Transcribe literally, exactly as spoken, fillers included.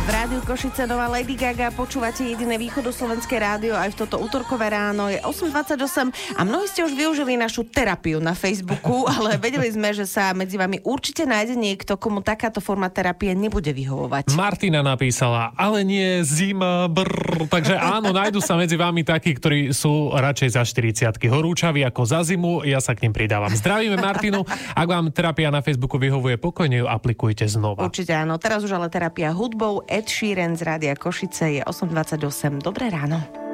V rádiu Košice nová Lady Gaga, počúvate jediné východoslovenské rádio aj v toto útorkové ráno. Je osem dvadsaťosem a mnohí ste už využili našu terapiu na Facebooku, ale vedeli sme, že sa medzi vami určite nájde niekto, komu takáto forma terapie nebude vyhovovať. Martina napísala, ale nie zima, brr. Takže áno, nájdu sa medzi vami takí, ktorí sú radšej za štyridsiatky horúčaví ako za zimu. Ja sa k nim pridávam. Zdravíme Martinu. Ak vám terapia na Facebooku vyhovuje, pokojne ju aplikujte znova. Určite áno. Teraz už ale terapia hudbou. Ed Sheeran z rádia Košice, je osem dvadsaťosem. Dobré ráno.